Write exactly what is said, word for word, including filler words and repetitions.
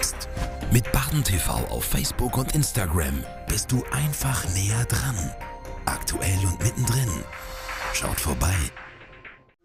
verpasst. Mit Baden T V auf Facebook und Instagram bist du einfach näher dran. Aktuell und mittendrin. Schaut vorbei.